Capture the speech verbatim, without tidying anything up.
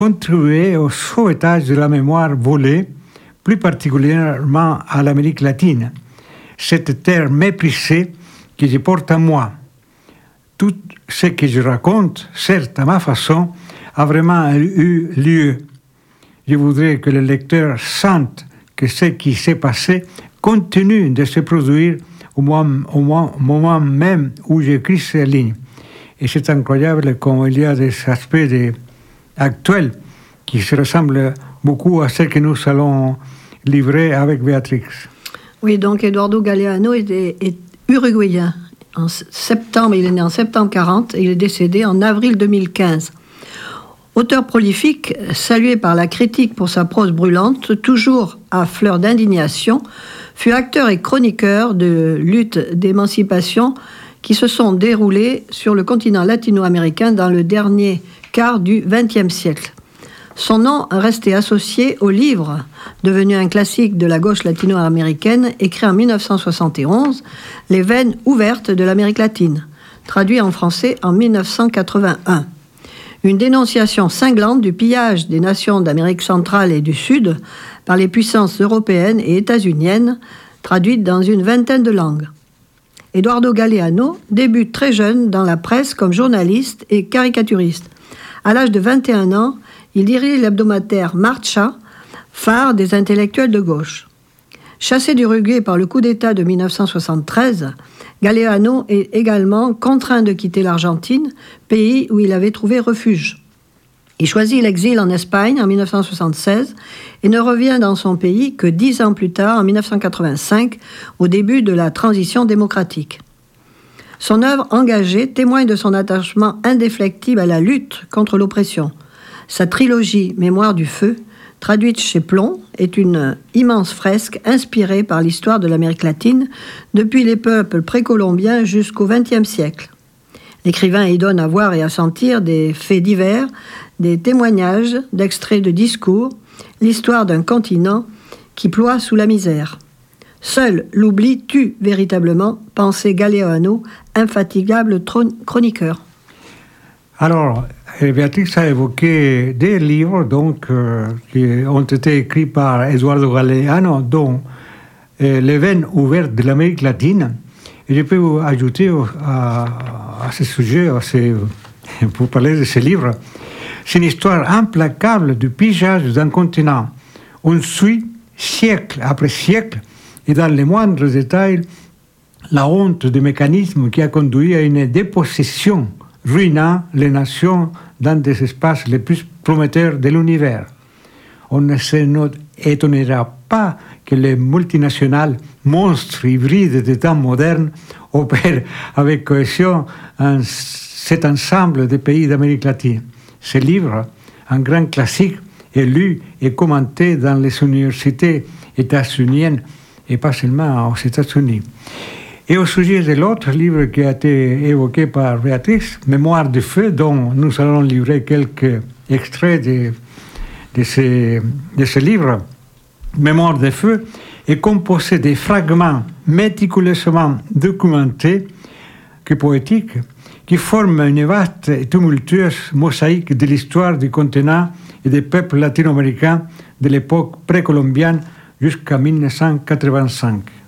contribué au sauvetage de la mémoire volée, plus particulièrement à l'Amérique latine, cette terre méprisée que je porte en moi. Tout ce que je raconte, certes à ma façon, a vraiment eu lieu. Je voudrais que le lecteur sente que ce qui s'est passé continue de se produire au moment, au moment même où j'écris ces lignes. Et c'est incroyable comme il y a des aspects de, actuels qui se ressemblent beaucoup à ce que nous allons livrer avec Béatrix. Oui, donc Eduardo Galeano est, est uruguayen. En septembre, il est né en septembre quarante et il est décédé en avril deux mille quinze. Auteur prolifique, salué par la critique pour sa prose brûlante, toujours à fleur d'indignation, fut acteur et chroniqueur de luttes d'émancipation qui se sont déroulées sur le continent latino-américain dans le dernier quart du vingtième siècle. Son nom restait associé au livre, devenu un classique de la gauche latino-américaine, écrit en dix-neuf cent soixante et onze, Les veines ouvertes de l'Amérique latine, traduit en français en dix-neuf cent quatre-vingt-un. Une dénonciation cinglante du pillage des nations d'Amérique centrale et du Sud par les puissances européennes et états-uniennes, traduite dans une vingtaine de langues. Eduardo Galeano débute très jeune dans la presse comme journaliste et caricaturiste. À l'âge de vingt et un ans, il dirige l'hebdomadaire Marcha, phare des intellectuels de gauche. Chassé d'Uruguay par le coup d'État de dix-neuf cent soixante-treize, Galeano est également contraint de quitter l'Argentine, pays où il avait trouvé refuge. Il choisit l'exil en Espagne en dix-neuf cent soixante-seize et ne revient dans son pays que dix ans plus tard, en dix-neuf cent quatre-vingt-cinq, au début de la transition démocratique. Son œuvre engagée témoigne de son attachement indéflectible à la lutte contre l'oppression. Sa trilogie Mémoire du feu, traduite chez Plomb, est une immense fresque inspirée par l'histoire de l'Amérique latine depuis les peuples précolombiens jusqu'au vingtième siècle. L'écrivain y donne à voir et à sentir des faits divers, des témoignages, d'extraits de discours, l'histoire d'un continent qui ploie sous la misère. Seul l'oubli tue véritablement, pensait Galeano, infatigable chroniqueur. Alors, Béatrix a évoqué des livres donc, euh, qui ont été écrits par Eduardo Galeano, dont euh, Les veines ouvertes de l'Amérique latine. Et je peux vous ajouter à, à ce sujet, à ces, pour parler de ce livre, c'est une histoire implacable du pillage d'un continent. On suit, siècle après siècle, et dans les moindres détails, la honte du mécanisme qui a conduit à une dépossession ruinant les nations dans des espaces les plus prometteurs de l'univers. On ne s'étonnera pas que les multinationales, monstres hybrides des temps modernes, opèrent avec cohésion en cet ensemble de pays d'Amérique latine. Ce livre, un grand classique, est lu et commenté dans les universités états-uniennes et pas seulement aux États-Unis. Et au sujet de l'autre livre qui a été évoqué par Béatrix, Mémoire du feu, dont nous allons livrer quelques extraits de, de, ce, de ce livre, Mémoire du feu, est composé de fragments méticuleusement documentés que poétiques, qui forment une vaste et tumultueuse mosaïque de l'histoire du continent et des peuples latino-américains de l'époque précolombienne jusqu'à dix-neuf cent quatre-vingt-cinq.